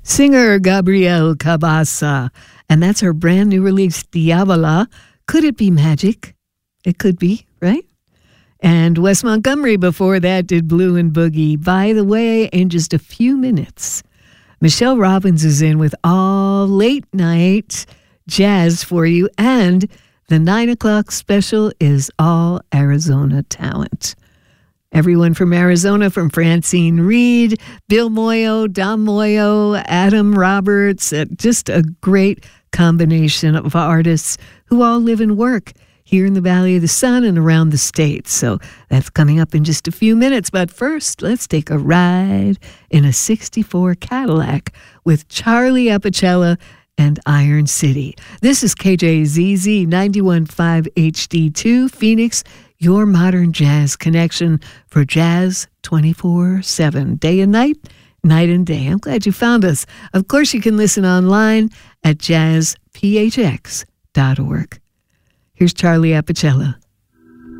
Singer Gabrielle Cabasa, and that's her brand new release, Diavola. Could it be magic? It could be, right? And Wes Montgomery before that did Blue and Boogie. By the way, in just a few minutes, Michelle Robbins is in with all late night jazz for you, and the 9 o'clock special is all Arizona talent. Everyone from Arizona, from Francine Reed, Bill Moyo, Dom Moyo, Adam Roberts, just a great combination of artists who all live and work here in the Valley of the Sun and around the state. So that's coming up in just a few minutes. But first, let's take a ride in a 64 Cadillac with Charlie Apicella and Iron City. This is KJZZ 91.5 HD2 Phoenix, your modern jazz connection for jazz 24/7, day and night, night and day. I'm glad you found us. Of course, you can listen online at jazzphx.org. Here's Charlie Apicella.